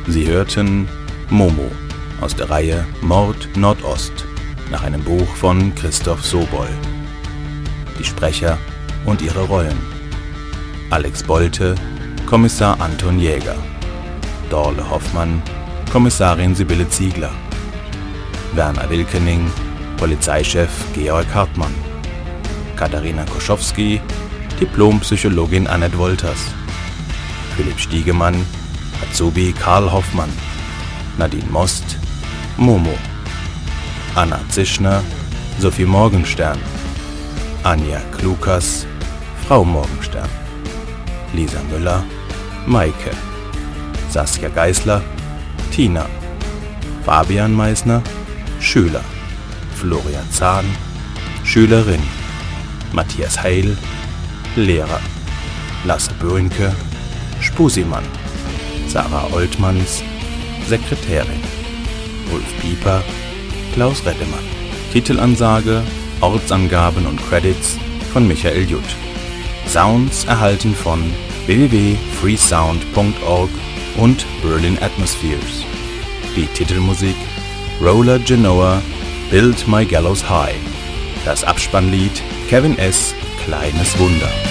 Sie hörten Momo aus der Reihe Mord Nordost nach einem Buch von Christoph Sobol. Die Sprecher und ihre Rollen: Alex Bolte, Kommissar Anton Jäger; Dorle Hoffmann, Kommissarin Sibylle Ziegler; Werner Wilkening, Polizeichef Georg Hartmann; Katharina Koschowski, Diplompsychologin Annette Wolters; Philipp Stiegemann, Azubi Karl Hoffmann; Nadine Most, Momo; Anna Zischner, Sophie Morgenstern; Anja Klukas, Frau Morgenstern; Lisa Müller, Maike; Saskia Geisler, Tina; Fabian Meissner, Schüler; Florian Zahn, Schülerin; Matthias Heil, Lehrer; Lasse Böhnke, Spusimann; Sarah Oltmanns, Sekretärin; Ulf Pieper, Klaus Reddemann. Titelansage, Ortsangaben und Credits von Michael Jutt. Sounds erhalten von www.freesound.org und Berlin Atmospheres. Die Titelmusik Roller Genoa, Build My Gallows High. Das Abspannlied Kevin S. Kleines Wunder.